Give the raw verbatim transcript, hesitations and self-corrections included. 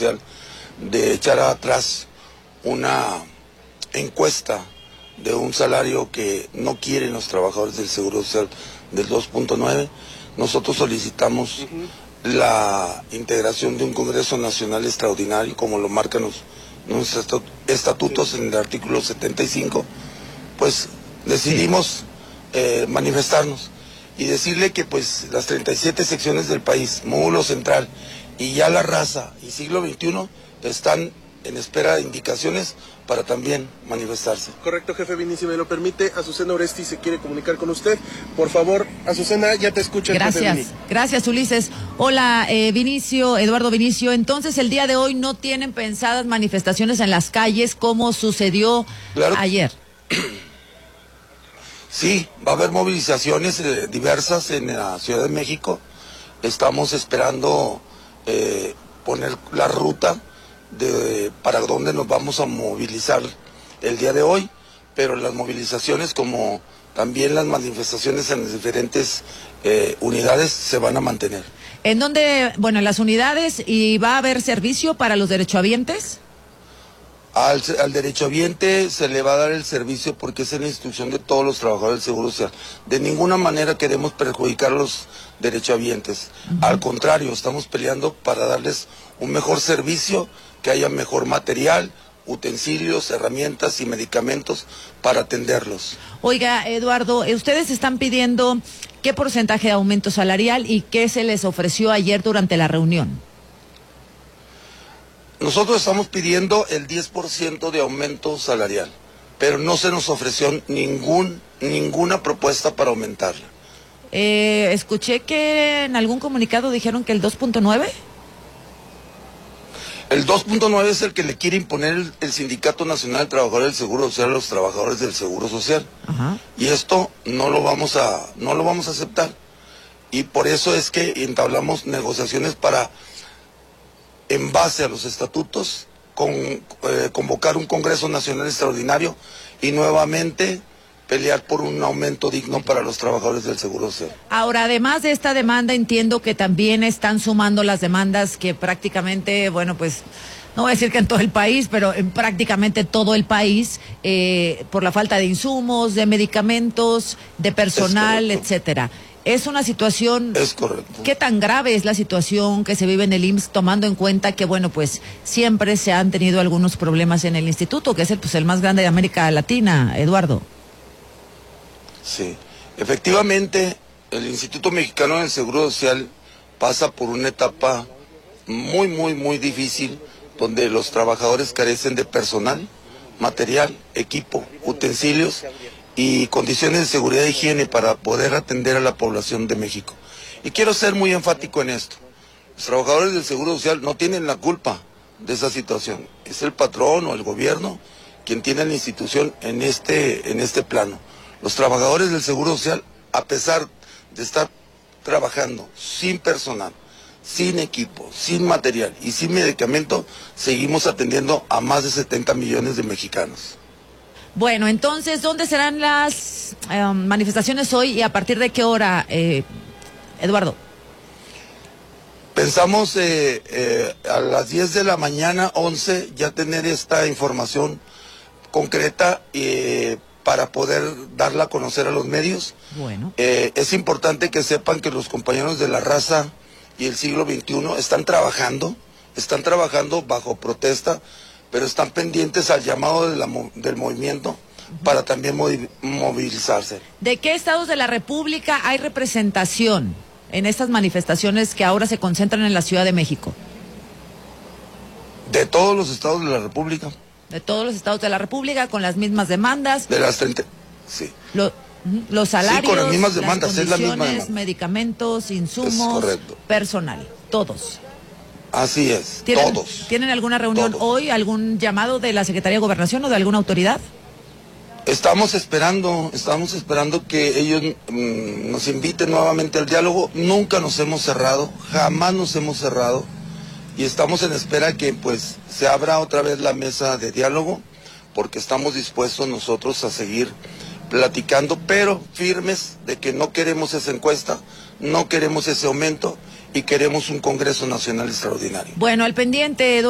Social de echar atrás una encuesta de un salario que no quieren los trabajadores del Seguro Social del dos punto nueve. Nosotros solicitamos uh-huh. la integración de un Congreso Nacional Extraordinario, como lo marcan los, nuestros estatutos sí. en el artículo setenta y cinco. Pues decidimos sí. eh, manifestarnos y decirle que pues las treinta y siete secciones del país, módulo central y ya la raza y siglo veintiuno están en espera de indicaciones para también manifestarse. Correcto, jefe Vini, si me lo permite, Azucena Oresti se quiere comunicar con usted. Por favor, Azucena, ya te escucha el Gracias, jefe Vini. Gracias, Ulises. Hola, eh, Vinicio, Eduardo Vinicio. Entonces, el día de hoy no tienen pensadas manifestaciones en las calles como sucedió claro. ayer. Sí, va a haber movilizaciones eh, diversas en la Ciudad de México. Estamos esperando eh, poner la ruta de para dónde nos vamos a movilizar el día de hoy, pero las movilizaciones como también las manifestaciones en las diferentes eh, unidades se van a mantener. ¿En dónde, bueno, en las unidades, y va a haber servicio para los derechohabientes? Al, al derechohabiente se le va a dar el servicio porque es la instrucción de todos los trabajadores del Seguro Social. De ninguna manera queremos perjudicar a los derechohabientes. Uh-huh. Al contrario, estamos peleando para darles un mejor servicio, que haya mejor material, utensilios, herramientas y medicamentos para atenderlos. Oiga, Eduardo, ustedes están pidiendo qué porcentaje de aumento salarial y qué se les ofreció ayer durante la reunión. Nosotros estamos pidiendo el diez por ciento de aumento salarial, pero no se nos ofreció ningún, ninguna propuesta para aumentarla. Eh, escuché que en algún comunicado dijeron que el dos punto nueve. El dos punto nueve es el que le quiere imponer el, el Sindicato Nacional de Trabajadores del Seguro Social a los trabajadores del Seguro Social. Ajá. Y esto no lo vamos a, no lo vamos a aceptar. Y por eso es que entablamos negociaciones para, en base a los estatutos, con, eh, convocar un Congreso Nacional Extraordinario y nuevamente pelear por un aumento digno para los trabajadores del Seguro Social. Ahora, además de esta demanda, entiendo que también están sumando las demandas que prácticamente, bueno, pues, no voy a decir que en todo el país, pero en prácticamente todo el país, eh, por la falta de insumos, de medicamentos, de personal, etcétera. Es una situación... Es correcto. ¿Qué tan grave es la situación que se vive en el I M S S, tomando en cuenta que, bueno, pues, siempre se han tenido algunos problemas en el instituto, que es el, pues, el más grande de América Latina, Eduardo? Sí, efectivamente, el Instituto Mexicano del Seguro Social pasa por una etapa muy, muy, muy difícil, donde los trabajadores carecen de personal, material, equipo, utensilios y condiciones de seguridad e higiene para poder atender a la población de México. Y quiero ser muy enfático en esto. Los trabajadores del Seguro Social no tienen la culpa de esa situación. Es el patrón o el gobierno quien tiene la institución en este, en este plano. Los trabajadores del Seguro Social, a pesar de estar trabajando sin personal, sin equipo, sin material y sin medicamento, seguimos atendiendo a más de setenta millones de mexicanos. Bueno, entonces, ¿dónde serán las eh, manifestaciones hoy y a partir de qué hora, eh, Eduardo? Pensamos eh, eh, a las diez de la mañana, once, ya tener esta información concreta eh, para poder darla a conocer a los medios. Bueno. Eh, es importante que sepan que los compañeros de la raza y el siglo veintiuno están trabajando, están trabajando bajo protesta, pero están pendientes al llamado de la, del movimiento uh-huh. para también movilizarse. ¿De qué estados de la República hay representación en estas manifestaciones que ahora se concentran en la Ciudad de México? De todos los estados de la República. De todos los estados de la República, con las mismas demandas. De las treinta, sí. Lo, los salarios, sí, con las mismas demandas, las es la misma demanda. Medicamentos, insumos, personal, todos. Así es, ¿Tienen, todos. ¿Tienen alguna reunión todos. hoy, algún llamado de la Secretaría de Gobernación o de alguna autoridad? Estamos esperando, estamos esperando que ellos mmm, nos inviten nuevamente al diálogo. Nunca nos hemos cerrado, jamás nos hemos cerrado. Y estamos en espera que pues se abra otra vez la mesa de diálogo, porque estamos dispuestos nosotros a seguir platicando, pero firmes de que no queremos esa encuesta, no queremos ese aumento y queremos un Congreso Nacional Extraordinario. Bueno, al pendiente, Eduardo.